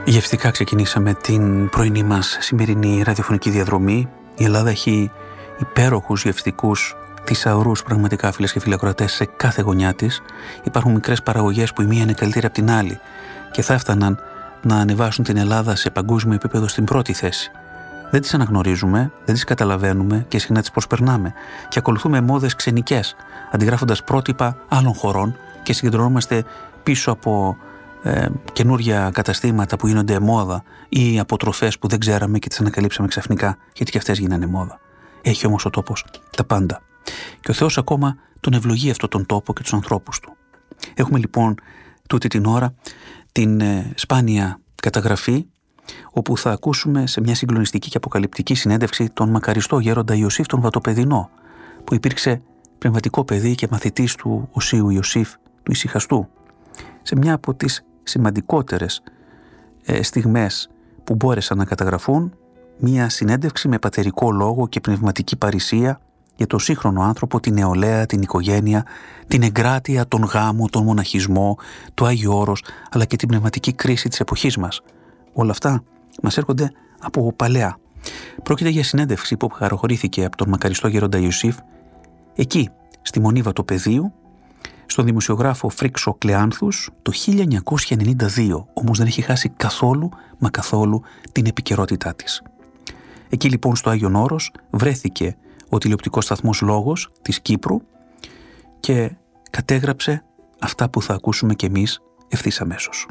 Γευστικά ξεκινήσαμε την πρωινή μας σημερινή ραδιοφωνική διαδρομή. Η Ελλάδα έχει υπέροχους γευστικούς θησαυρούς, πραγματικά, φίλες και φίλοι ακροατές, σε κάθε γωνιά της. Υπάρχουν μικρές παραγωγές που η μία είναι καλύτερη από την άλλη και θα έφταναν να ανεβάσουν την Ελλάδα σε παγκόσμιο επίπεδο στην πρώτη θέση. Δεν τις αναγνωρίζουμε, δεν τις καταλαβαίνουμε και συχνά τις προσπερνάμε και ακολουθούμε μόδες ξενικές, αντιγράφοντας πρότυπα άλλων χωρών και συγκεντρωνόμαστε πίσω από καινούργια καταστήματα που γίνονται μόδα ή αποτροφές που δεν ξέραμε και τις ανακαλύψαμε ξαφνικά, γιατί και αυτές γίνανε μόδα. Έχει όμως ο τόπος τα πάντα. Και ο Θεός ακόμα τον ευλογεί αυτόν τον τόπο και τους ανθρώπους του. Έχουμε λοιπόν τούτη την ώρα την σπάνια καταγραφή, όπου θα ακούσουμε σε μια συγκλονιστική και αποκαλυπτική συνέντευξη τον μακαριστό γέροντα Ιωσήφ τον Βατοπεδινό, που υπήρξε πνευματικό παιδί και μαθητής του Οσίου Ιωσήφ του Ησυχαστού. Σε μια από τις σημαντικότερες στιγμές που μπόρεσαν να καταγραφούν, μια συνέντευξη με πατερικό λόγο και πνευματική παρησία για τον σύγχρονο άνθρωπο, την νεολαία, την οικογένεια, την εγκράτεια, τον γάμο, τον μοναχισμό, το Άγιο Όρος, αλλά και την πνευματική κρίση της εποχής μας. Όλα αυτά μας έρχονται από παλαιά. Πρόκειται για συνέντευξη που παραχωρήθηκε από τον μακαριστό γέροντα Ιωσήφ εκεί, στη Μονή Βατοπεδίου, στον δημοσιογράφο Φρίξο Κλεάνθους το 1992, όμως δεν έχει χάσει καθόλου, μα καθόλου, την επικαιρότητά της. Εκεί λοιπόν στο Άγιον Όρος βρέθηκε ο τηλεοπτικός σταθμός Λόγος της Κύπρου και κατέγραψε αυτά που θα ακούσουμε κι εμείς ευθύς αμέσως.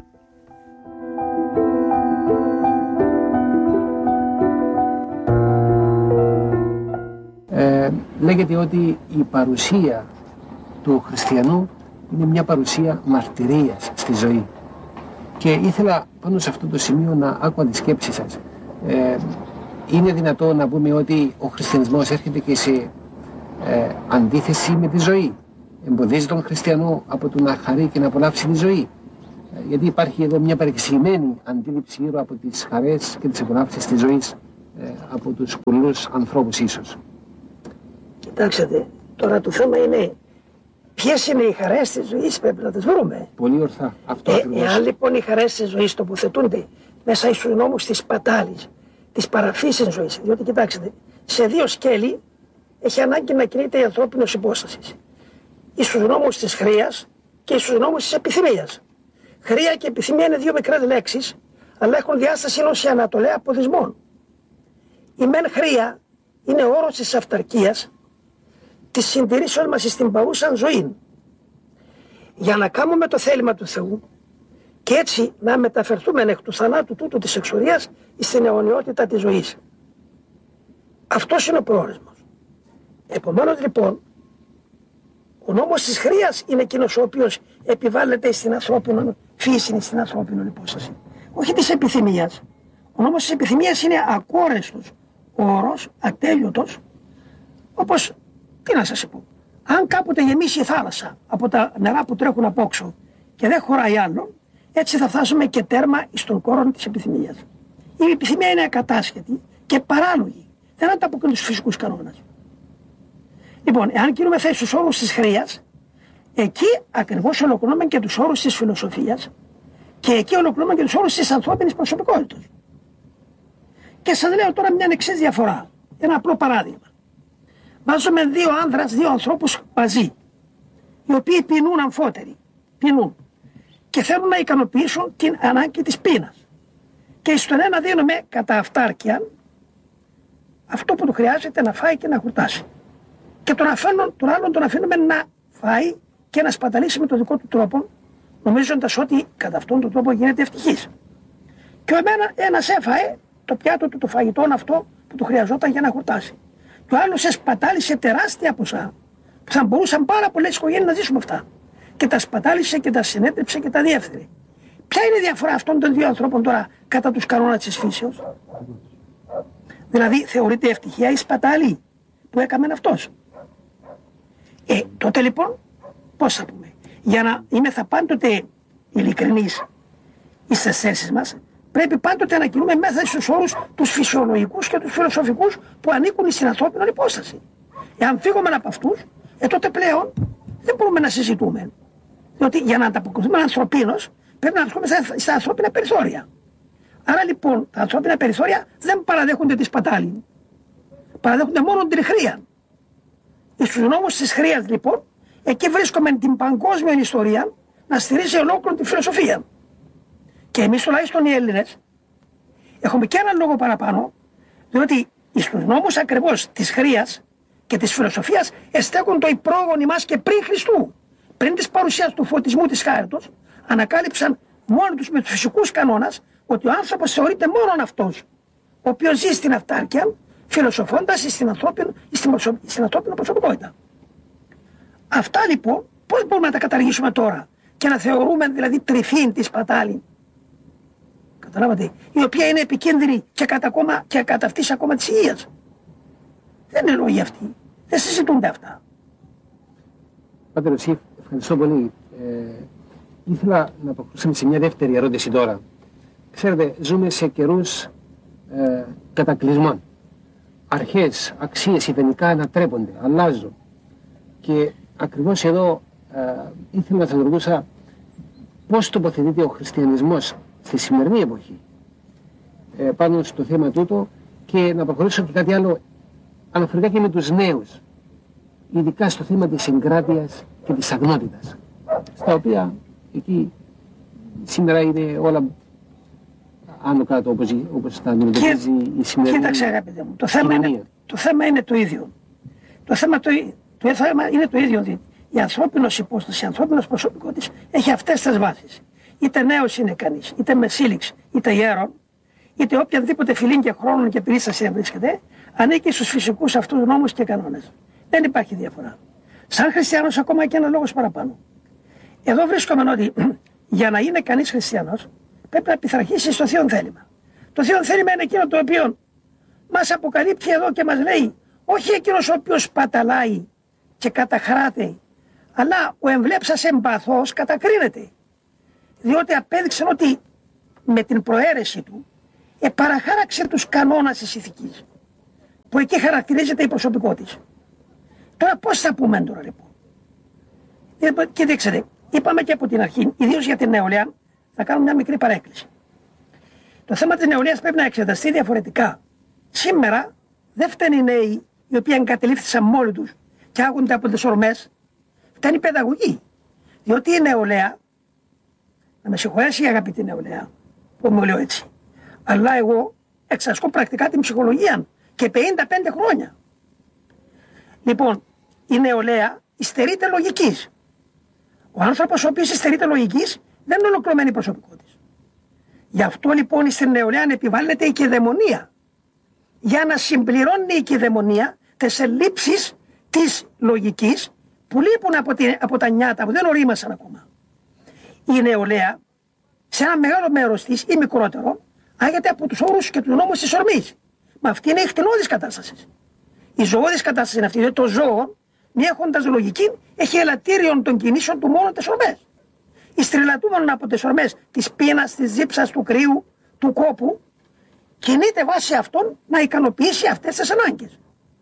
Λέγεται ότι η παρουσία του χριστιανού είναι μια παρουσία μαρτυρίας στη ζωή. Και ήθελα πάνω σε αυτό το σημείο να άκουα τη σκέψη σας. Είναι δυνατό να πούμε ότι ο χριστιανισμός έρχεται και σε αντίθεση με τη ζωή? Εμποδίζει τον χριστιανό από το να χαρεί και να απολαύσει τη ζωή? Γιατί υπάρχει εδώ μια παρεξηγημένη αντίληψη γύρω από τις χαρές και τις απολαύσεις της ζωής από τους πολλούς ανθρώπους ίσως. Κοιτάξτε, τώρα το θέμα είναι ποιες είναι οι χαρές της ζωής, πρέπει να τις βρούμε. Πολύ ορθά. Αυτό ακριβώς. Εάν λοιπόν οι χαρές της ζωής τοποθετούνται μέσα στους νόμους της πατάλης, της παραφύσης ζωής, διότι κοιτάξτε, σε δύο σκέλη έχει ανάγκη να κινείται η ανθρώπινος υπόστασης. Στους νόμους της χρείας και στους νόμους της επιθυμίας. Χρεία και επιθυμία είναι δύο μικρές λέξεις, αλλά έχουν διάσταση ενός σε ανατολέα αποδυσμών. Η μεν χρεία είναι ο όρος της αυταρκίας, της συντηρήσεως μας στην παρούσα ζωή, για να κάνουμε το θέλημα του Θεού και έτσι να μεταφερθούμε εκ του θανάτου τούτου της εξορίας στην αιωνιότητα της ζωής. Αυτός είναι ο προορισμός. Επομένως λοιπόν, ο νόμος της χρείας είναι εκείνος ο οποίος επιβάλλεται στην ανθρώπινη φύση, στην ανθρώπινη υπόσταση. Όχι της επιθυμίας. Ο νόμος της επιθυμίας είναι ακόρεστος όρος, ατέλειωτος, όπως, τι να σας πω, αν κάποτε γεμίσει η θάλασσα από τα νερά που τρέχουν απόξω και δεν χωράει άλλο, έτσι θα φτάσουμε και τέρμα στον κόρο της επιθυμίας. Η επιθυμία είναι ακατάσχετη και παράλογη. Δεν ανταποκρίνει στους φυσικούς κανόνες. Λοιπόν, εάν κινούμε θέση στους όρους της χρείας, εκεί ακριβώς ολοκληρώνουμε και τους όρους της φιλοσοφίας και εκεί ολοκληρώνουμε και τους όρους της ανθρώπινης προσωπικότητας. Και σας λέω τώρα μια εξής διαφορά. Ένα απλό παράδειγμα. Βάζουμε δύο άνδρας, δύο ανθρώπους μαζί, οι οποίοι πεινούν αμφότεροι. Πεινούν. Και θέλουν να ικανοποιήσουν την ανάγκη της πείνας. Και στον ένα δίνουμε κατά αυτάρκεια αυτό που του χρειάζεται να φάει και να χορτάσει. Και τον άλλον τον αφήνουμε να φάει και να σπαταλήσει με τον δικό του τρόπο, νομίζοντας ότι κατά αυτόν τον τρόπο γίνεται ευτυχής. Και ένας έφαε το πιάτο του, το φαγητό αυτό που του χρειαζόταν για να χορτάσει. Και ο άλλος σπατάλησε τεράστια ποσά, που θα μπορούσαν πάρα πολλές οικογένειες να ζήσουν αυτά. Και τα σπατάλησε και τα συνέτρεψε και τα διέφερε. Ποια είναι η διαφορά αυτών των δύο ανθρώπων τώρα κατά τους κανόνες της φύσεως? Δηλαδή θεωρείται ευτυχία η σπατάλη που έκαμε αυτός? Τότε λοιπόν πώς θα πούμε? Για να είμεθα πάντοτε ειλικρινείς στις θέσεις μας, πρέπει πάντοτε να κινούμε μέσα στους όρους τους φυσιολογικούς και τους φιλοσοφικούς που ανήκουν στην ανθρώπινη υπόσταση. Εάν φύγουμε από αυτούς, τότε πλέον δεν μπορούμε να συζητούμε. Διότι για να ανταποκριθούμε ανθρωπίνως, πρέπει να βρισκόμαστε στα ανθρώπινα περιθώρια. Άρα λοιπόν τα ανθρώπινα περιθώρια δεν παραδέχονται τη σπατάλη. Παραδέχονται μόνο την χρία. Στους νόμους της χρείας λοιπόν, εκεί βρίσκουμε την παγκόσμια ιστορία να στηρίζει ολόκληρη τη φιλοσοφία. Και εμείς τουλάχιστον οι Έλληνες έχουμε και έναν λόγο παραπάνω, διότι στους νόμους ακριβώς της χρείας και της φιλοσοφίας εστέκουν το οι πρόγονοι μας και πριν Χριστού. Πριν της παρουσίας του φωτισμού της χάριτος, ανακάλυψαν μόνοι τους με τους φυσικούς κανόνες ότι ο άνθρωπος θεωρείται μόνον αυτός, ο οποίος ζει στην αυτάρκεια, φιλοσοφώντας στην ανθρώπινη προσωπικότητα. Αυτά λοιπόν πώς μπορούμε να τα καταργήσουμε τώρα και να θεωρούμε δηλαδή τρυφήν τη σπατάλη, καταλάβατε, η οποία είναι επικίνδυνη και κατά αυτής ακόμα της υγείας. Δεν είναι λόγοι αυτοί, δεν συζητούνται αυτά. Πάτερ Ιωσήφ, ευχαριστώ πολύ. Ήθελα να προχωρήσουμε σε μια δεύτερη ερώτηση τώρα. Ξέρετε, ζούμε σε καιρούς κατακλυσμών. Αρχές, αξίες ιδανικά ανατρέπονται, αλλάζουν. Και ακριβώς εδώ ήθελα να σας ρωτούσα πώς τοποθετείται ο χριστιανισμός στη σημερινή εποχή πάνω στο θέμα τούτο και να προχωρήσω και κάτι άλλο αναφορικά και με τους νέους, ειδικά στο θέμα της εγκράτειας και της αγνότητας, στα οποία εκεί σήμερα είναι όλα άνω κάτω όπως τα αντιμετωπίζει η σημερινή. Κοίταξε αγαπητέ μου, το θέμα είναι το ίδιο. Το θέμα είναι το ίδιο. Η ανθρώπινος υπόσταση, η ανθρώπινος προσωπικότητας έχει αυτές τις βάσεις. Είτε νέος είναι κανείς, είτε μεσήλιξ, είτε γέρον, είτε οποιαδήποτε φιλήν και χρόνων και περίσταση βρίσκεται, ανήκει στους φυσικούς αυτούς νόμους και κανόνες. Δεν υπάρχει διαφορά. Σαν χριστιανός, ακόμα και ένα λόγος παραπάνω. Εδώ βρίσκομαι ότι για να είναι κανείς χριστιανός πρέπει να πειθαρχήσει στο θείο θέλημα. Το θείο θέλημα είναι εκείνο το οποίο μας αποκαλύπτει εδώ και μας λέει, όχι εκείνος ο οποίος παταλάει και καταχράται, αλλά ο εμβλέψας εμπαθώς κατακρίνεται. Διότι απέδειξε ότι με την προαίρεση του παραχάραξε τους κανόνες της ηθικής, που εκεί χαρακτηρίζεται η προσωπικότητα. Τώρα πώς θα πούμε τώρα λοιπόν. Και δείξτε, είπαμε και από την αρχή, ιδίως για την νεολαία, θα κάνουμε μια μικρή παρέκκληση. Το θέμα της νεολαίας πρέπει να εξεταστεί διαφορετικά. Σήμερα δεν φταίνουν οι νέοι οι οποίοι εγκατελείφθησαν μόνοι τους και άγονται από τις ορμές, φταίνει η παιδαγωγή. Διότι η νεολαία, να με συγχωρέσει η αγαπητή νεολαία, που μου λέω έτσι, αλλά εγώ εξασκώ πρακτικά την ψυχολογία και 55 χρόνια. Λοιπόν, η νεολαία υστερείται λογικής. Ο άνθρωπος ο οποίος υστερείται λογικής δεν είναι ολοκληρωμένη προσωπικότητα. Γι' αυτό λοιπόν στην νεολαία επιβάλλεται η κηδαιμονία. Για να συμπληρώνει η κηδαιμονία τις ελλείψεις της λογικής που λείπουν από τα νιάτα που δεν ορίμασαν ακόμα. Η νεολαία σε ένα μεγάλο μέρος της ή μικρότερο άγεται από τους όρους και τους νόμους της ορμής. Μα αυτή είναι η χτενώδης κατάσταση. Η ζωώδης κατάσταση είναι αυτή. Δηλαδή το ζώο, μη έχοντας λογική, έχει ελαττήριον των κινήσεων του μόνο τις ορμές. Ιστριλατούμενον από τις ορμές της πείνας, της ζύψας, του κρύου, του κόπου, κινείται βάσει αυτών να ικανοποιήσει αυτές τις ανάγκες.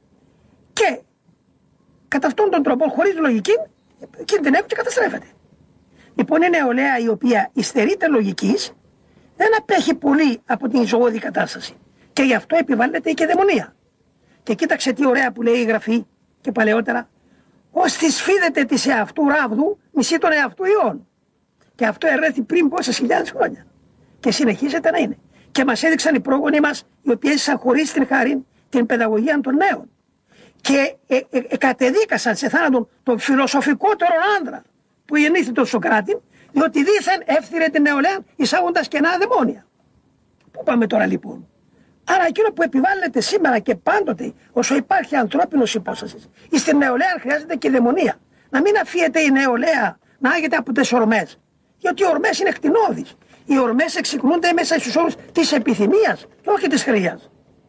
Και κατά αυτόν τον τρόπο, χωρίς λογική, κινδυνεύει και καταστρέφεται. Λοιπόν, η νεολαία η οποία υστερείται λογικής δεν απέχει πολύ από την ζωώδη κατάσταση. Και γι' αυτό επιβάλλεται η κηδαιμονία. Και κοίταξε τι ωραία που λέει η Γραφή και παλαιότερα. Ως τη σφίδεται της εαυτού ράβδου, μισεί τον εαυτού ιών. Και αυτό ερέθη πριν πόσες χιλιάδες χρόνια. Και συνεχίζεται να είναι. Και μας έδειξαν οι πρόγονοι μας, οι οποίοι έζησαν χωρίς την χάρη, την παιδαγωγία των νέων. Και κατεδίκασαν σε θάνατον τον φιλοσοφικότερο άνδρα που γεννήθη τον Σοκράτη, διότι δήθεν έφθυρε την νεολαία εισάγοντας κενά δαιμόνια. Πού πάμε τώρα λοιπόν. Άρα εκείνο που επιβάλλεται σήμερα και πάντοτε όσο υπάρχει ανθρώπινος υπόστασης, στην νεολαία χρειάζεται και δαιμονία. Να μην αφιέται η νεολαία να άγεται από τις ορμές. Γιατί οι ορμές είναι κτηνώδεις. Οι ορμές εξυκνούνται μέσα στους όρους της επιθυμίας και όχι της χρειάς.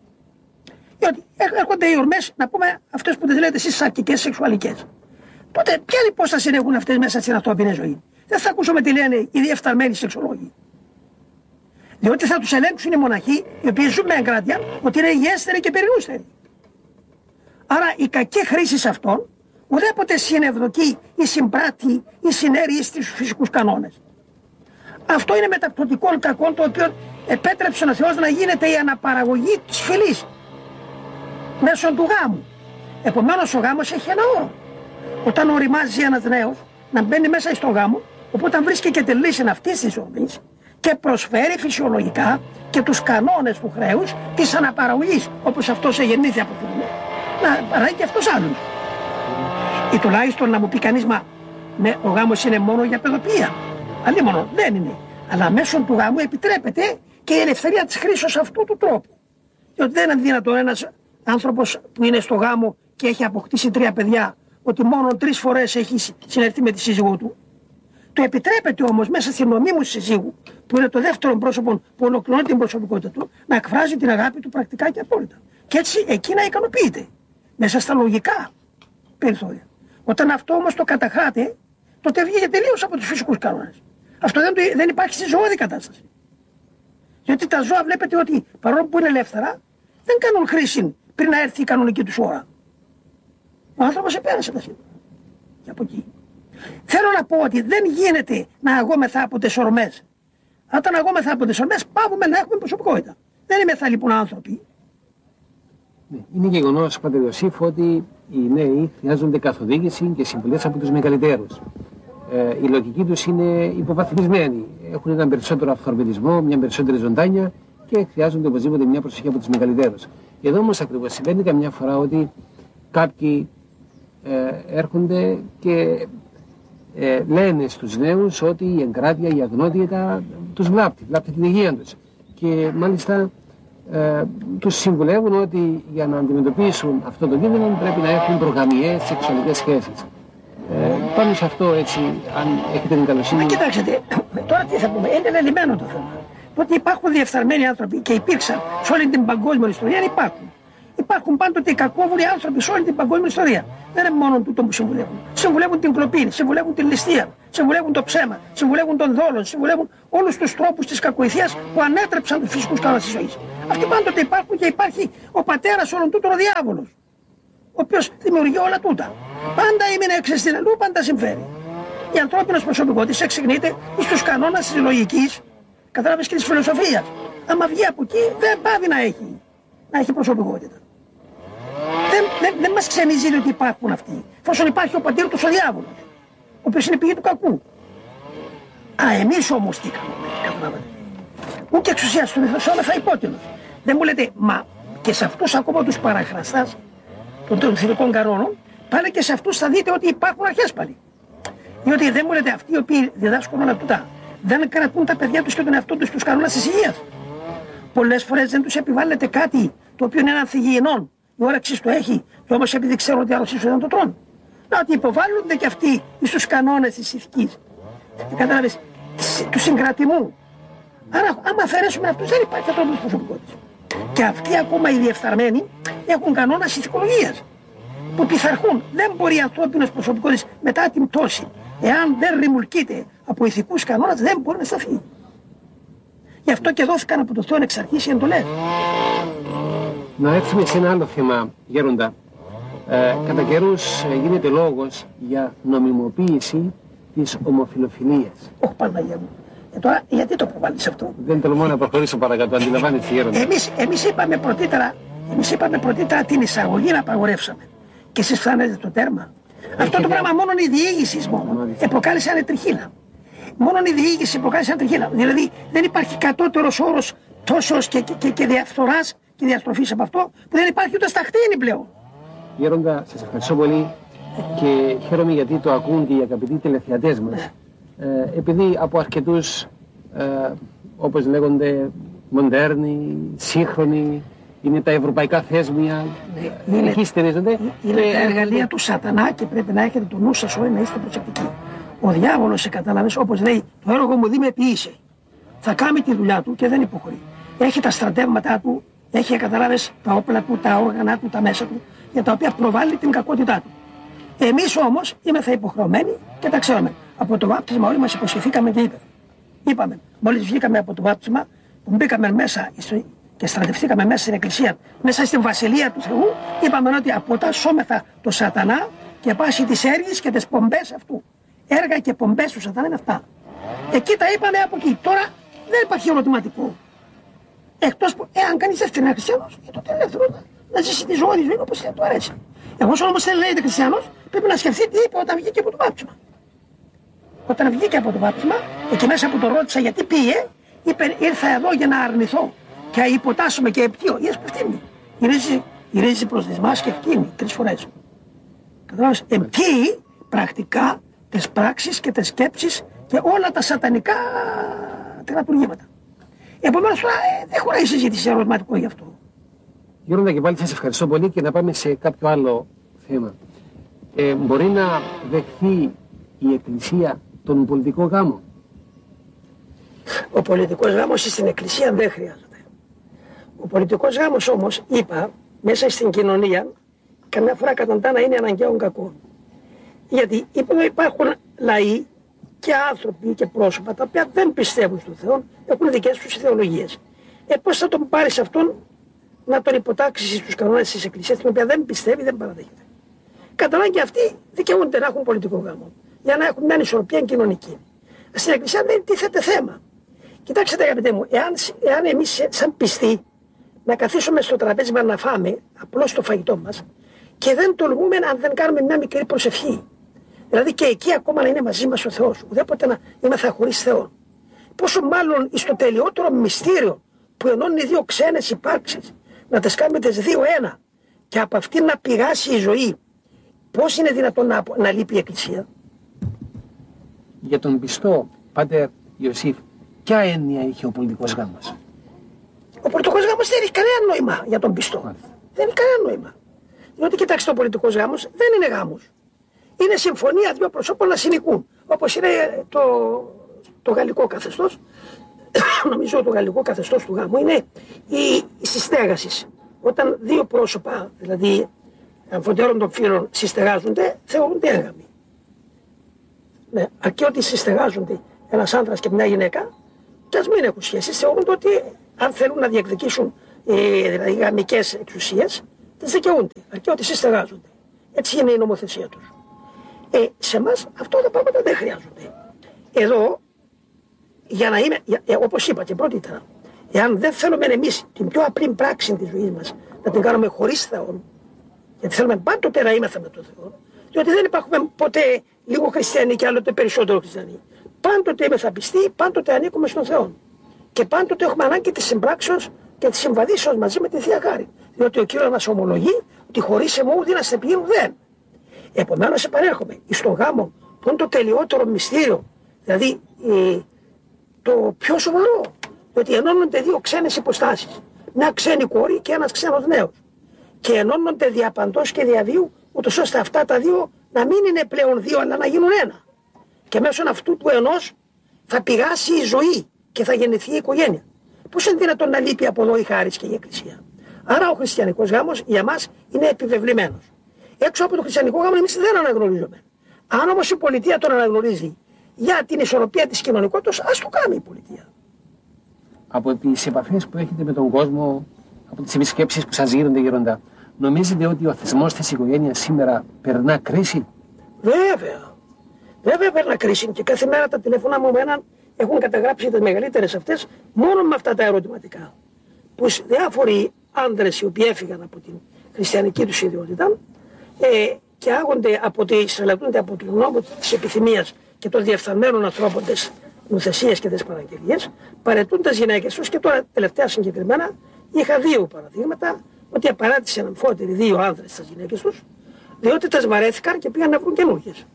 Διότι έρχονται οι ορμές, να πούμε αυτές που τις λέτε εσείς σαρκικές, σεξουαλικές. Τότε ποια υπόσταση έχουν αυτές μέσα στην ανθρώπινη ζωή. Δεν θα ακούσουμε τι λένε οι διεφθαρμένοι σεξολόγοι. Διότι θα τους ελέγξουν οι μοναχοί, οι οποίοι ζουν με εγκράτεια, ότι είναι υγιέστεροι και περινούστεροι. Άρα η κακή χρήση αυτών ουδέποτε συνευδοκεί ή συμπράττει ή συνέρει στους φυσικούς κανόνες. Αυτό είναι μεταπτωτικό κακό το οποίο επέτρεψε ο Θεός να γίνεται η αναπαραγωγή της φυλής μέσω του γάμου. Επομένως ο γάμος έχει ένα όρο. Όταν οριμάζει ένας νέος να μπαίνει μέσα στο γάμο, οπότε βρίσκει και τη λύση αυτής της ζωής και προσφέρει φυσιολογικά και τους κανόνες του χρέους της αναπαραγωγής, όπως αυτός εγεννήθη από τη γυναίκα, να παράγει και αυτός άλλους. Ή τουλάχιστον να μου πει κανείς, μα ο γάμος είναι μόνο για παιδοποιία. Αλλήμωνο, δεν είναι. Αλλά μέσω του γάμου επιτρέπεται και η ελευθερία της χρήσης αυτού του τρόπου. Διότι δεν είναι δυνατόν ένας άνθρωπος που είναι στο γάμο και έχει αποκτήσει 3 παιδιά, ότι μόνο 3 φορές έχει συνερθεί με τη σύζυγό του. Το επιτρέπεται όμως μέσα στην νομίμωση συζύγου, που είναι το δεύτερο πρόσωπο που ολοκληρώνει την προσωπικότητα του, να εκφράζει την αγάπη του πρακτικά και απόλυτα. Και έτσι εκεί να ικανοποιείται, μέσα στα λογικά περιθώρια. Όταν αυτό όμως το καταχράτε, τότε βγήκε τελείως από τους φυσικούς κανόνες. Αυτό δεν υπάρχει στη ζωώδη κατάσταση. Γιατί τα ζώα βλέπετε ότι παρόλο που είναι ελεύθερα, δεν κάνουν χρήση πριν να έρθει η κανονική τους ώρα. Ο άνθρωπος επέρασε τα σύνορα. Και από εκεί. Θέλω να πω ότι δεν γίνεται να αγόμεθα από τις ορμές. Όταν αγόμεθα από τις ορμές, πάμε να έχουμε προσωπικότητα. Δεν είμαστε λοιπόν άνθρωποι. Είναι γεγονός, Πατέρ Ιωσήφ, ότι οι νέοι χρειάζονται καθοδήγηση και συμβουλές από τους μεγαλύτερους. Η λογική τους είναι υποβαθμισμένη. Έχουν έναν περισσότερο αυθορμητισμό, μια περισσότερη ζωντάνια και χρειάζονται οπωσδήποτε μια προσοχή από τους μεγαλύτερους. Εδώ όμως ακριβώς συμβαίνει καμιά φορά ότι κάποιοι έρχονται και λένε στους νέους ότι η εγκράτεια, η αγνότητα τους βλάπτει την υγεία τους. Και μάλιστα τους συμβουλεύουν ότι για να αντιμετωπίσουν αυτό το κίνδυνο πρέπει να έχουν προγαμιαίες σεξουαλικές σχέσεις. Πάνω σε αυτό, έτσι, αν έχετε την καλοσύνη. Μα κοιτάξτε, τώρα τι θα πούμε, είναι λελειμμένο το θέμα. Ότι υπάρχουν διεφθαρμένοι άνθρωποι και υπήρξαν σε όλη την παγκόσμια ιστορία, υπάρχουν. Υπάρχουν πάντοτε οι κακόβουλοι άνθρωποι σε όλη την παγκόσμια ιστορία. Δεν είναι μόνο τούτο που συμβουλεύουν. Συμβουλεύουν την κλοπή, συμβουλεύουν την ληστεία, συμβουλεύουν το ψέμα, συμβουλεύουν τον δόλο, συμβουλεύουν όλους τους τρόπους της κακοηθείας που ανέτρεψαν τους φυσικούς κανόνες της ζωής. Αυτοί πάντοτε υπάρχουν και υπάρχει ο πατέρας όλων τούτων, ο διάβολος, ο οποίος δημιουργεί όλα τούτα. Πάντα έμεινε εξαιστήν αλλού, πάντα συμφέρει. Η ανθρώπινος προσωπικότητας εξηγείται στους κανόνες της λογικής, κατάλαβες, και της φιλοσοφίας. Άμα βγει από εκεί, δεν πάβει να έχει προσωπικότητα. Δεν μας ξενίζει ότι υπάρχουν αυτοί. Εφόσον υπάρχει ο πατήρ τους ο διάβολος, ο οποίος είναι πηγή του κακού. Εμείς όμως τι κάνουμε, καταλάβατε. Ούτε εξουσία στον θα υπότιλος. Δεν μου λέτε, μα και σε αυτούς ακόμα τους παραχραστάς των θετικών κανόνων, πάλι και σε αυτούς θα δείτε ότι υπάρχουν αρχές πάλι. Διότι δεν μου λέτε αυτοί οι οποίοι διδάσκουν όλα τούτα, δεν κρατούν τα παιδιά τους και τον εαυτό τους στους κανόνες της υγείας. Πολλές φορές δεν τους επιβάλλεται κάτι το οποίο είναι ανθυγιεινόν. Η όρεξη το έχει, και όμως επειδή ξέρουν ότι αρρωσίσουν δεν το τρώνε. Να ότι υποβάλλονται και αυτοί στους κανόνες της ηθικής. Κατάλαβες, του συγκρατημού. Άρα, άμα αφαιρέσουμε αυτούς, δεν υπάρχει ανθρώπινη προσωπικότητα. Και αυτοί ακόμα οι διεφθαρμένοι έχουν κανόνες ηθικολογίας που πειθαρχούν. Δεν μπορεί η ανθρώπινη προσωπικότητα μετά την πτώση, εάν δεν ρημουλκείται από ηθικούς κανόνες, δεν μπορεί να σταθεί. Γι' αυτό και δόθηκαν από το Θεό εξ αρχής οι εντολές. Να έρθουμε σε ένα άλλο θέμα, Γέροντα. Κατά καιρούς γίνεται λόγος για νομιμοποίηση της ομοφιλοφιλίας. Όχι, Παναγία μου. Τώρα, γιατί το προβάλλεις αυτό? Δεν τολμώ να προχωρήσω παρακάτω, αντιλαμβάνεστε, Γέροντα. Εμείς είπαμε πρωτήτερα την εισαγωγή να απαγορεύσαμε. Και εσείς φτάνετε το τέρμα. Αυτό το πράγμα μόνο η διοίκηση προκάλεσε ανετριχίλα. Μόνο η διοίκηση προκάλεσε ανετριχίλα. Δηλαδή δεν υπάρχει κατώτερος όρος τόσος και διαφθοράς και διαστροφής από αυτό που δεν υπάρχει ούτε στα χτίνη πλέον. Γέροντα, σας ευχαριστώ πολύ και χαίρομαι γιατί το ακούν και οι αγαπητοί τηλεθεατές μας. Επειδή από αρκετούς, όπως λέγονται, μοντέρνοι, σύγχρονοι, είναι τα ευρωπαϊκά θέσμια, εκεί στηρίζονται. Είναι τα εργαλεία του σατανά και πρέπει να έχετε το νου σας όλοι να είστε προσεκτικοί. Ο διάβολος, σε καταλαβες, όπως λέει, το έργο μου δει με ποιήσε. Θα κάνει τη δουλειά του και δεν υποχωρεί. Έχει τα στρατεύματά του, έχει, καταλάβες, τα όπλα του, τα όργανα του, τα μέσα του, για τα οποία προβάλλει την κακότητά του. Εμείς όμως είμαστε υποχρεωμένοι και τα ξέρουμε. Από το βάπτισμα όλοι μας υποσχεθήκαμε και είπαμε, μόλις βγήκαμε από το βάπτισμα, που μπήκαμε μέσα και στρατευτήκαμε μέσα στην εκκλησία, μέσα στην βασιλεία του Θεού, είπαμε ότι αποτασσόμεθα το σατανά και πάση τις έργες και τις πομπές αυτού. Έργα και πομπές του σατανά είναι αυτά. Εκεί τα είπαμε από εκεί. Τώρα δεν υπάρχει ερωτηματικό. Εκτός που, εάν κανείς δεν είναι χριστιανός, τότε είναι ελεύθερο να ζήσει τη ζωή όπως του αρέσει. Εφόσον όμως δεν λέγεται χριστιανός, πρέπει να σκεφτεί τι είπε όταν βγήκε από το βάπτισμα. Όταν βγήκε από το βάπτισμα, εκεί μέσα που το ρώτησα γιατί πήγε, είπε: ήρθα εδώ για να αρνηθώ και υποτάσσομαι και επτύω. Είδες που φτύνει. Γυρίζει προς τις μας και φτύνει 3 φορές. Καταλάβεις, εμπτύει πρακτικά τις πράξεις και τις σκέψεις και όλα τα σατανικά τερατουργήματα. Επομένως τώρα δεν χωράει συζήτηση ερωτηματικό γι' αυτό. Γιώργο, και πάλι σας ευχαριστώ πολύ και να πάμε σε κάποιο άλλο θέμα. Μπορεί να δεχθεί η Εκκλησία τον πολιτικό γάμο? Ο πολιτικός γάμος στην Εκκλησία δεν χρειάζεται. Ο πολιτικός γάμος όμως, είπα, μέσα στην κοινωνία, καμιά φορά καταντά να είναι αναγκαίων κακό. Γιατί υπάρχουν λαοί και άνθρωποι και πρόσωπα τα οποία δεν πιστεύουν στον Θεό, έχουν δικές τους ιδεολογίες. Πώς θα τον πάρεις αυτόν να τον υποτάξεις στους κανόνες της Εκκλησίας, την οποία δεν πιστεύει, δεν παραδέχεται. Κατά ανάγκη αυτοί δικαιούνται να έχουν πολιτικό γάμο, για να έχουν μια ισορροπία κοινωνική. Στην Εκκλησία δεν τίθεται θέμα. Κοιτάξτε, αγαπητέ μου, εάν εμείς σαν πιστοί να καθίσουμε στο τραπέζι μας να φάμε απλώς το φαγητό μας και δεν τολμούμε αν δεν κάνουμε μια μικρή προσευχή. Δηλαδή και εκεί ακόμα να είναι μαζί μας ο Θεός, ουδέποτε να είμαστε χωρίς Θεό. Πόσο μάλλον στο τελειότερο μυστήριο που ενώνει 2 ξένες υπάρξεις, να τις κάνουμε τις 2-1 και από αυτή να πηγάσει η ζωή, πώς είναι δυνατόν να λείπει η Εκκλησία? Για τον πιστό Πάτερ Ιωσήφ, ποια έννοια είχε ο πολιτικός γάμος? Ο πολιτικός γάμος δεν έχει κανένα νόημα για τον πιστό. Δεν έχει κανένα νόημα. Διότι κοιτάξτε, ο πολιτικός γάμος δεν είναι γάμος. Είναι συμφωνία 2 προσώπων να συνοικούν. Όπως είναι το γαλλικό καθεστώς. Νομίζω το γαλλικό καθεστώς του γάμου είναι η συστέγαση. Όταν 2 πρόσωπα, δηλαδή αμφωτέρων των φίλων, συστεγάζονται, θεωρούνται έγαμοι. Ναι, αρκεί ότι συστεγάζονται ένας άντρας και μια γυναίκα, και ας μην έχουν σχέσεις, θεωρούνται ότι αν θέλουν να διεκδικήσουν δηλαδή γαμικές εξουσίες, τις δικαιούνται. Αρκεί ότι συστεγάζονται. Έτσι είναι η νομοθεσία τους. Σε εμάς αυτά τα πράγματα δεν χρειάζονται. Εδώ, για να είμαι, όπως είπα και πρώτη, εάν δεν θέλουμε εμείς την πιο απλή πράξη της ζωής μας να την κάνουμε χωρίς Θεό, γιατί θέλουμε πάντοτε να είμαστε με τον Θεό, διότι δεν υπάρχουμε ποτέ λίγο χριστιανοί και άλλοτε περισσότερο χριστιανοί. Πάντοτε είμαστε πιστοί, πάντοτε ανήκουμε στον Θεό. Και πάντοτε έχουμε ανάγκη της συμπράξεως και της συμβαδίσεως μαζί με τη Θεία Χάρη. Διότι ο Κύριος μας ομολογεί ότι χωρίς εμού δύναστε ποιήν ουδέν. Επομένως επανέρχομαι στον γάμο που είναι το τελειότερο μυστήριο, δηλαδή το πιο σοβαρό, ότι ενώνονται 2 ξένες υποστάσεις, μια ξένη κόρη και ένας ξένος νέος, και ενώνονται διαπαντός και διαβίου, ούτως ώστε αυτά τα 2 να μην είναι πλέον 2 αλλά να γίνουν 1, και μέσω αυτού του ενός θα πηγάσει η ζωή και θα γεννηθεί η οικογένεια. Πώς είναι δυνατόν να λείπει από εδώ η χάρις και η Εκκλησία? Άρα ο χριστιανικός γάμος για μας είναι επιβεβλημένος. Έξω από το χριστιανικό γάμο εμείς δεν αναγνωρίζουμε. Αν όμως η πολιτεία τον αναγνωρίζει για την ισορροπία της κοινωνικότητας, ας το κάνει η πολιτεία. Από τις επαφές που έχετε με τον κόσμο, από τις επισκέψεις που σας γίνονται, Γέροντα, νομίζετε ότι ο θεσμός της οικογένειας σήμερα περνά κρίση? Βέβαια. Βέβαια περνά κρίση, και κάθε μέρα τα τηλέφωνα μου έχουν καταγράψει τις μεγαλύτερες αυτές μόνο με αυτά τα ερωτηματικά. Που διάφοροι άνδρες οι οποίοι έφυγαν από την χριστιανική τους ιδιότητα και άγονται στρελατούνται από τον νόμο της επιθυμίας και των διεφθαρμένων ανθρώπων της νουθεσίας και της παραγγελίας, παρετούν τις γυναίκες τους. Και τώρα τελευταία συγκεκριμένα είχα 2 παραδείγματα ότι απαράτησαν αμφότεροι 2 άνδρες στις γυναίκες τους, διότι τις βαρέθηκαν και πήγαν να βρουν καινούργιες.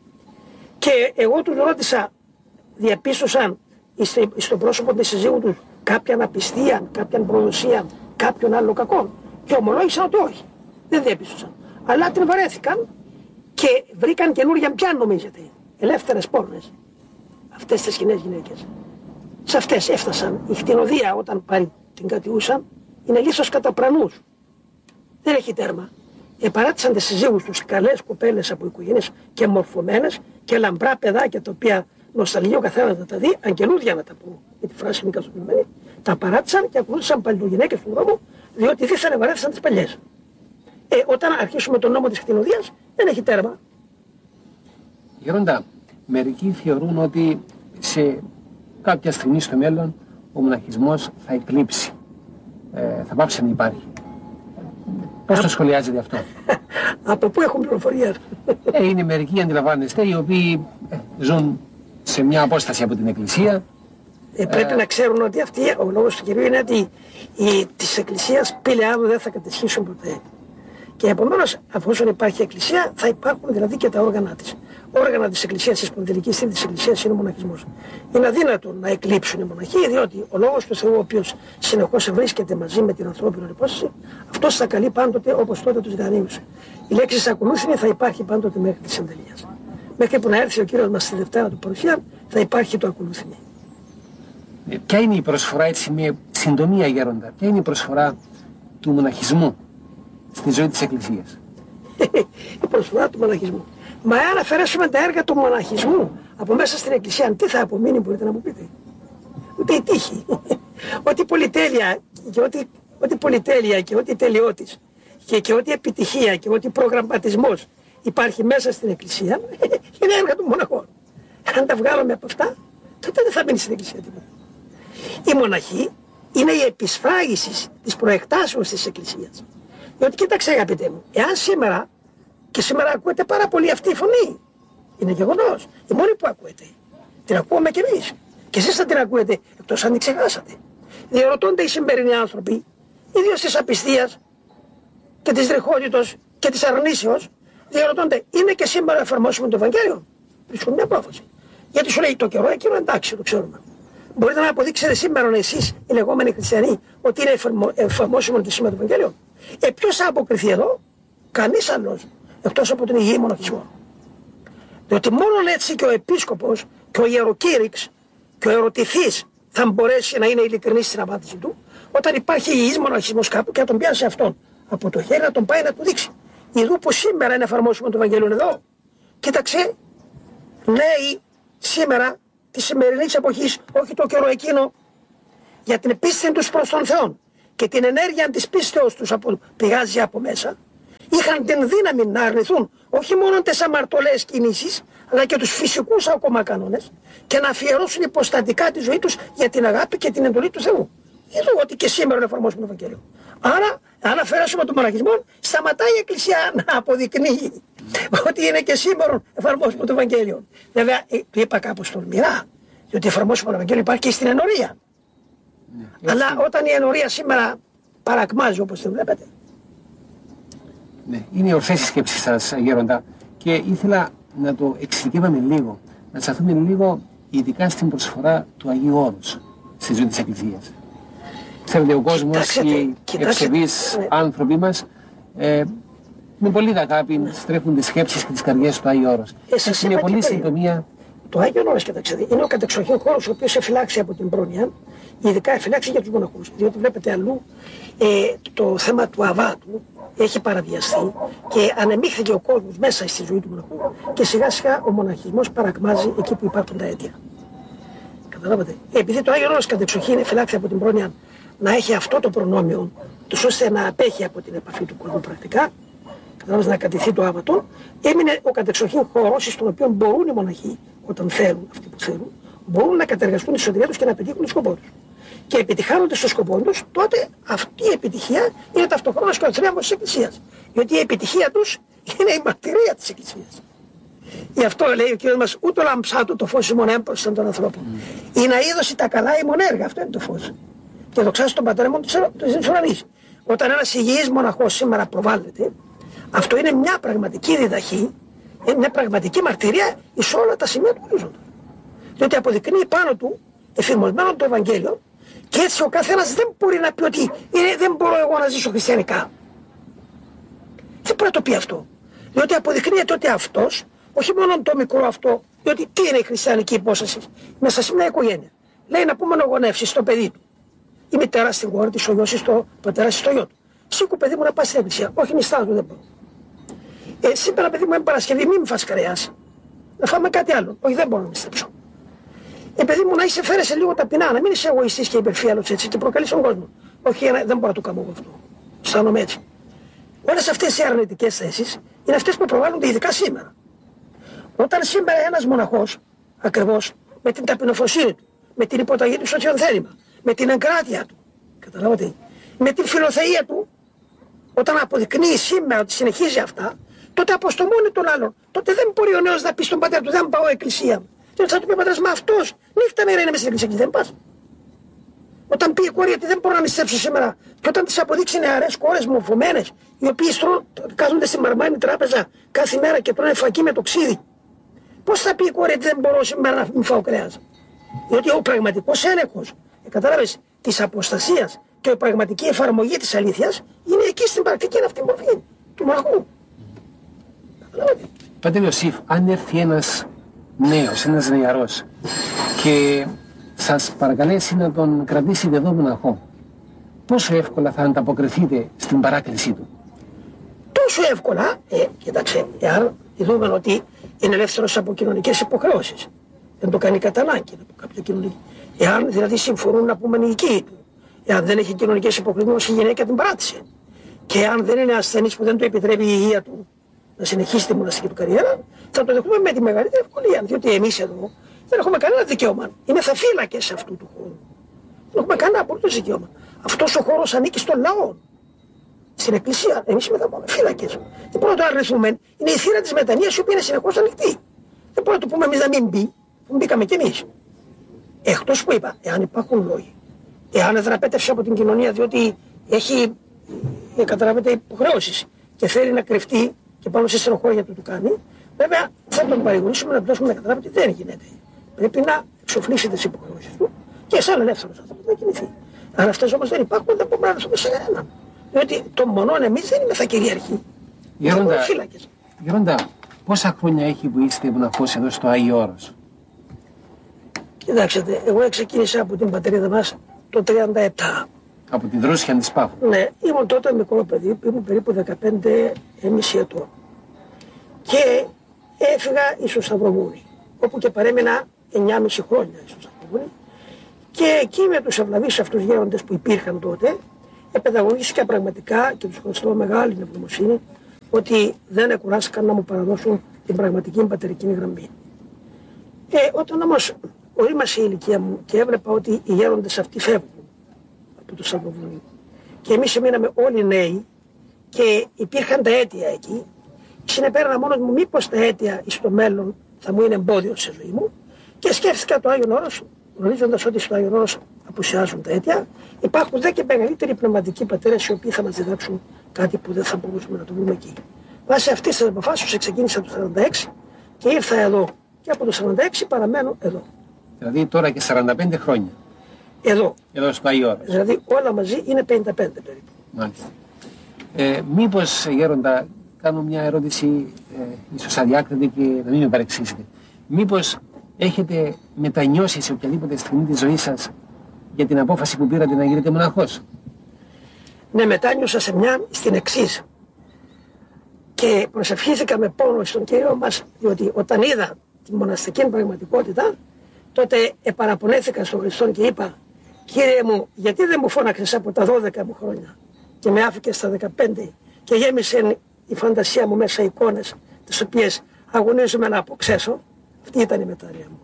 Και εγώ τους ρώτησα, διαπίστωσαν στο πρόσωπο της συζύγου τους κάποια απιστία, κάποια προδοσία, κάποιον άλλο κακό? Και ομολόγησαν ότι όχι, δεν διαπίστωσαν. Αλλά την βαρέθηκαν και βρήκαν καινούργια, πια νομίζετε, ελεύθερες πόρνες, αυτές τις κοινές γυναίκες. Σε αυτές έφτασαν. Η χτινοδία όταν την κατιούσαν είναι λίθος κατά πρανούς. Δεν έχει τέρμα. Παράτησαν τις συζύγους τους, καλές κοπέλες από οικογένειες και μορφωμένες και λαμπρά παιδάκια, τα οποία νοσταλγεί ο καθένας να τα δει, αγγελούδια να τα πω, με τη φράση είναι καθολισμένη, τα παράτησαν και ακολούθησαν παλιογυναίκες του δρόμου, διότι δίθεν βαρέθησαν τις παλιές. Όταν αρχίσουμε τον νόμο της κτηνοδίας, δεν έχει τέρμα. Γέροντα, μερικοί θεωρούν ότι σε κάποια στιγμή στο μέλλον ο μοναχισμός θα εκλείψει. θα πάψει να υπάρχει. Πώς το σχολιάζετε αυτό? Από πού έχουν πληροφορία? Είναι μερικοί, αντιλαμβάνεστε, οι οποίοι ζουν σε μια απόσταση από την Εκκλησία. Πρέπει να ξέρουν ότι ο λόγος του Κυρίου είναι ότι της Εκκλησίας πηλαιάδου δεν θα κατησχίσουν ποτέ. Και επομένως, αφόσον υπάρχει Εκκλησία, θα υπάρχουν δηλαδή και τα όργανα της. Όργανα της Εκκλησίας, της Ποντιλικής Στήλης της Εκκλησίας είναι ο μοναχισμός. Είναι αδύνατο να εκλείψουν οι μοναχοί, διότι ο λόγος του Θεού, ο οποίος συνεχώς βρίσκεται μαζί με την ανθρώπινη υπόσταση, αυτός θα καλεί πάντοτε όπως τότε τους Δανείους. Η λέξη ακολούθηνη θα υπάρχει πάντοτε μέχρι τη εντελεία. Μέχρι που να έρθει ο Κύριος μας στη Δευτέρα του παρουσία, θα υπάρχει το ακολούθηνη. Ποια είναι η προσφορά, έτσι με συντομία γέροντα, ποια είναι η προσφορά του μοναχισμού στη ζωή της Εκκλησίας? Η προσφορά του μοναχισμού. Μα αν αφαιρέσουμε τα έργα του μοναχισμού από μέσα στην Εκκλησία, τι θα απομείνει, μπορείτε να μου πείτε? Ούτε η τύχη. Ό,τι πολυτέλεια και ό,τι τελειότης και ό,τι επιτυχία και ό,τι προγραμματισμός υπάρχει μέσα στην Εκκλησία είναι έργα των μοναχών. Αν τα βγάλουμε από αυτά, τότε δεν θα μείνει στην Εκκλησία τίποτα. Η μοναχή είναι η επισφράγιση της προεκτάσεως της Εκκλησίας. Διότι κοίταξε αγαπητέ μου, εάν σήμερα, και σήμερα ακούετε πάρα πολύ αυτή η φωνή, είναι γεγονός, η μόνη που ακούετε, την ακούμε κι εμείς. Και εσείς θα την ακούετε, εκτός αν την ξεχάσατε. Διερωτώνται οι σημερινοί άνθρωποι, ιδίως της απιστίας και της ρηχότητος και της αρνήσεως, διερωτώνται, είναι και σήμερα εφαρμόσιμο το Ευαγγέλιο? Βρίσκουν μια πρόφαση. Γιατί σου λέει το καιρό εκείνο, εντάξει, το ξέρουμε. Μπορείτε να αποδείξετε σήμερα εσείς, οι λεγόμενοι χριστιανοί, ότι είναι εφαρμόσιμο το σήμερα το Ευαγγέλιο? Ποιος θα αποκριθεί εδώ? Κανείς άλλος, εκτός από τον υγιή μοναχισμό. Διότι μόνο έτσι και ο επίσκοπος και ο ιεροκήρυξ και ο ερωτηθής θα μπορέσει να είναι ειλικρινής στην απάντηση του, όταν υπάρχει υγιής μοναχισμός κάπου και να τον πιάσει αυτόν από το χέρι, να τον πάει να του δείξει. Ιδού που σήμερα είναι εφαρμόσιμο το Ευαγγέλιο εδώ. Κοίταξε, νέοι σήμερα της σημερινής εποχής, όχι το καιρό εκείνο, για την πίστη τους προς τον Θεό και την ενέργεια της πίστεως τους πηγάζει από μέσα, είχαν την δύναμη να αρνηθούν όχι μόνο τις αμαρτωλές κινήσεις, αλλά και τους φυσικούς ακόμα κανόνες και να αφιερώσουν υποστατικά τη ζωή τους για την αγάπη και την εντολή του Θεού. Είδω ότι και σήμερα είναι εφαρμόσιμο το Ευαγγέλιο. Άρα, αν αφαιρέσουμε τον μοναχισμό, σταματάει η Εκκλησία να αποδεικνύει ότι είναι και σήμερα εφαρμόσιμο το Ευαγγέλιο. Βέβαια, το είπα κάπως τολμηρά, διότι εφαρμόσιμο το Ευαγγέλιο υπάρχει και στην ενορία. Αλλά όταν η ενορία σήμερα παρακμάζει, όπως το βλέπετε. Ναι, είναι ορθές οι σκέψεις σας, γέροντα, και ήθελα να το εξειδικεύαμε λίγο, να σταθούμε λίγο ειδικά στην προσφορά του Αγίου Όρους στη ζωή της Εκκλησίας. Ξέρετε, ο κόσμος, οι ευσεβείς άνθρωποι μας, με πολύ αγάπη στρέφουν τις σκέψεις και τις καρδιές του Αγίου Όρους. Είναι πολύ συντομία. Το Άγιο Όρος, κοιτάξτε, είναι ο κατεξοχήν χώρος ο οποίος εφυλάξει από την πρόνοια, ειδικά εφυλάξει για τους μοναχούς. Διότι βλέπετε αλλού το θέμα του αβάτου έχει παραβιαστεί και ανεμίχθηκε ο κόσμος μέσα στη ζωή του μοναχού και σιγά σιγά ο μοναχισμός παρακμάζει εκεί που υπάρχουν τα αίτια. Καταλάβατε. Επειδή το Άγιο Όρος κατεξοχήν εφυλάξει από την πρόνοια να έχει αυτό το προνόμιο, τους ώστε να απέχει από την επαφή του κόσμου πρακτικά, να κατηθεί το άβατο, έμεινε ο κατεξοχήν χώρος στον οποίο μπορούν οι μοναχοί, όταν θέλουν, αυτοί που θέλουν, μπορούν να κατεργαστούν τη σωτηρία τους και να πετύχουν το σκοπό τους. Και επιτυχάνονται στο σκοπό τους, τότε αυτή η επιτυχία είναι ταυτόχρονα και ο θρίαμβος της Εκκλησίας. Διότι η επιτυχία τους είναι η μαρτυρία της Εκκλησίας. Γι' αυτό λέει ο Κύριος μας, ούτω λαμψάτου το φως ημών έμπροσθεν των ανθρώπων. Η να είδωση τα καλά ημών έργα, αυτό είναι το φως. Και δοξάσει τον Πατέρα ημών της ουρανής. Όταν ένας υγιής μοναχός σήμερα προβάλλεται, αυτό είναι μια πραγματική διδαχή, είναι μια πραγματική μαρτυρία εις όλα τα σημεία του ορίζοντος. Διότι αποδεικνύει πάνω του εφηρμοσμένο το Ευαγγέλιο και έτσι ο καθένας δεν μπορεί να πει ότι δεν μπορώ εγώ να ζήσω χριστιανικά. Δεν μπορεί να το πει αυτό. Διότι αποδεικνύεται ότι αυτός, όχι μόνο το μικρό αυτό, διότι τι είναι η χριστιανική υπόσταση μέσα σε μια οικογένεια. Λέει να πούμε να γονεύσει στο παιδί του. Η μητέρα στην κόρη της, ο γιος στο πατέρα στο γιο του. Σήκω παιδί μου να πας στην εκκλησία. Όχι νηστάζω, δεν μπορώ. Σήμερα παιδί μου είναι Παρασκευή, μην φας κρέας. Να φάμε κάτι άλλο. Όχι, δεν μπορώ να νηστέψω. Παιδί μου να είσαι φέρεσαι λίγο ταπεινά, να μην είσαι εγωιστής και υπερφύαλος έτσι και προκαλείς τον κόσμο. Όχι, δεν μπορώ να το κάνω εγώ αυτό. Αισθάνομαι έτσι. Όλες αυτές οι αρνητικές θέσεις είναι αυτές που προβάλλονται ειδικά σήμερα. Όταν σήμερα ένας μοναχός, ακριβώς με την ταπεινοφροσύνη του, με την υποταγή του στο θέλημα, με την εγκράτεια του, καταλάβατε, με την φιλοθεία του, όταν αποδεικνύει σήμερα ότι συνεχίζει αυτά, τότε αποστομώνει τον άλλον. Τότε δεν μπορεί ο νέος να πει στον πατέρα του: δεν πάω εκκλησία. Τότε θα του πει ο πατέρας: μα αυτός νύχτα μέρα είναι μέσα στην εκκλησία και δεν πας. Όταν πει η κόρη ότι δεν μπορώ να νηστέψω σήμερα, και όταν της αποδείξει νεαρές κόρες μορφωμένες, οι οποίες κάθονται στη μαρμάνη τράπεζα κάθε μέρα και τρώνε φακί με το ξύδι, πώς θα πει η κόρη ότι δεν μπορώ σήμερα να μην φάω κρέας? Διότι ο πραγματικός έλεγχος, κατάλαβες, της αποστασίας και η πραγματική εφαρμογή της αλήθειας είναι εκεί στην πρακτική αυτή μορφή του μοναχού. Πατέρ Ιωσήφ, αν έρθει ένας νέος, ένας νεαρός και σας παρακαλέσει να τον κρατήσετε εδώ μοναχό, πόσο εύκολα θα ανταποκριθείτε στην παράκλησή του? Τόσο εύκολα, κοίταξε, εάν δούμε ότι είναι ελεύθερος από κοινωνικές υποχρεώσεις, δεν το κάνει κατά ανάγκη από κάποια κοινωνική. Εάν δηλαδή συμφωνούν να πούμε οι οικοί του, εάν δεν έχει κοινωνικές υποχρεώσεις, η γυναίκα την παράτησε, και αν δεν είναι ασθενής που δεν του επιτρέπει η υγεία του να συνεχίσει τη μοναστική του καριέρα, θα το δεχτούμε με τη μεγαλύτερη ευκολία. Διότι εμείς εδώ δεν έχουμε κανένα δικαίωμα. Είμαστε φύλακες αυτού του χώρου. Δεν έχουμε κανένα απολύτως δικαίωμα. Αυτός ο χώρος ανήκει στον λαό. Στην εκκλησία, εμείς είμαστε φύλακες. Δεν μπορούμε να το αρνηθούμε. Είναι η θύρα της μετανοίας, η οποία είναι συνεχώς ανοιχτή. Δεν μπορούμε να το πούμε εμείς να μην μπει, που μπήκαμε κι εμείς. Εκτός που είπα, εάν υπάρχουν λόγοι, εάν δραπέτευσε από την κοινωνία διότι έχει, καταλάβετε, υποχρεώσεις και θέλει να κρυφτεί και πάνω σε στενοχώρια του κάνει, βέβαια θα τον παρηγορήσουμε, να του δώσουμε να καταλάβει ότι δεν γίνεται. Πρέπει να εξοφλήσει τις υποχρεώσεις του και σαν ελεύθερος άνθρωπος να κινηθεί. Αν αυτές όμως δεν υπάρχουν, δεν μπορούμε να δώσουμε σε κανέναν. Διότι το μονόν εμείς δεν είμαστε κυρίαρχοι. Γέροντα, πόσα χρόνια έχει που είστε μοναχός εδώ στο Άγιο Όρος? Κοιτάξτε, εγώ ξεκίνησα από την πατρίδα μας το 1937. Από την Δρόσια της Πάφου? Ναι, ήμουν τότε μικρό παιδί, ήμουν περίπου 15,5 ετών. Και έφυγα στο Σταυροβούνι, όπου και παρέμεινα 9,5 χρόνια στο Σταυροβούνι. Και εκεί με τους ευλαβείς αυτούς γέροντες που υπήρχαν τότε, επαιδαγωγήθηκα πραγματικά και τους ευχαριστώ μεγάλη ευγνωμοσύνη ότι δεν εκουράστηκαν να μου παραδώσουν την πραγματική πατερική γραμμή. Όταν όμως ορίμασε η ηλικία μου και έβλεπα ότι οι γέροντες αυτοί φεύγουν από το Σταυροβούνι και εμείς μείναμε όλοι νέοι και υπήρχαν τα αίτια εκεί, συνεπέρανα μόνος μου μήπως τα αίτια στο μέλλον θα μου είναι εμπόδιο σε ζωή μου, και σκέφτηκα το Άγιον Όρος, γνωρίζοντας ότι στο Άγιον Όρος απουσιάζουν τα αίτια, υπάρχουν δε και μεγαλύτεροι πνευματικοί πατέρες οι οποίοι θα μας διδάξουν κάτι που δεν θα μπορούσαμε να το βρούμε εκεί. Βάσει αυτής της αποφάσεως ξεκίνησα το 1946 και ήρθα εδώ. Και από το 1946 παραμένω εδώ. Δηλαδή τώρα και 45 χρόνια. Εδώ. Εδώ στο Άγιο Όρος. Δηλαδή όλα μαζί είναι 55 περίπου. Μάλιστα. Μήπως, Γέροντα, κάνω μια ερώτηση ίσως αδιάκριτη και να μην με παρεξήσετε. Μήπως έχετε μετανιώσει σε οποιαδήποτε στιγμή της ζωής σας για την απόφαση που πήρατε να γίνετε μοναχός? Ναι, μετάνιωσα στην εξής. Και προσευχήθηκα με πόνο στον Κύριο μας, διότι όταν είδα τη μοναστική πραγματικότητα, τότε επαραπονέθηκα στον Χριστό και είπα: Κύριε μου, γιατί δεν μου φώναξες από τα 12 μου χρόνια και με άφηκες στα 15 και γέμισε η φαντασία μου μέσα εικόνες τις οποίες αγωνίζομαι να αποξέσω? Αυτή ήταν η μετάνοια μου.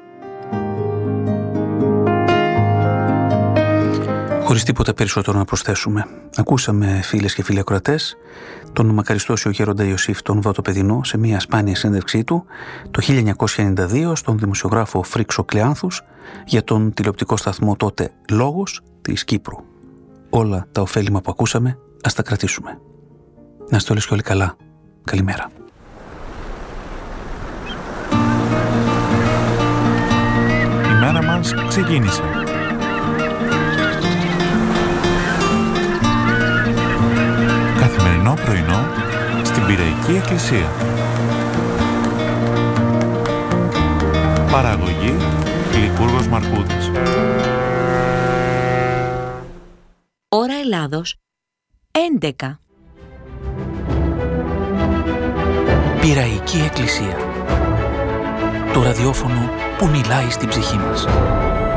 Χωρίς τίποτα περισσότερο να προσθέσουμε, ακούσαμε, φίλες και φίλοι ακροατές, τον μακαριστώσιο γέροντα Ιωσήφ τον Βατοπεδινό σε μια σπάνια συνέντευξή του το 1992 στον δημοσιογράφο Φρίξο Κλεάνθους για τον τηλεοπτικό σταθμό τότε Λόγος της Κύπρου. Όλα τα ωφέλιμα που ακούσαμε ας τα κρατήσουμε. Να είστε όλες και όλοι καλά. Καλημέρα. Η μέρα μας ξεκίνησε. Καθημερινό πρωινό στην Πειραϊκή Εκκλησία. Παραγωγή Λικούργος Μαρκούτης. Ώρα Ελλάδος 11. Πειραϊκή Εκκλησία. Το ραδιόφωνο που μιλάει στην ψυχή μας.